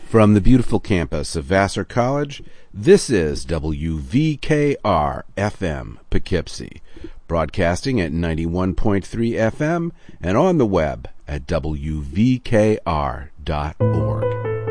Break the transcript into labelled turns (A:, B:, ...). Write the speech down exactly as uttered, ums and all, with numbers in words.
A: From the beautiful campus of Vassar College, this is W V K R F M Poughkeepsie, broadcasting at ninety-one point three F M and on the web at W V K R dot org.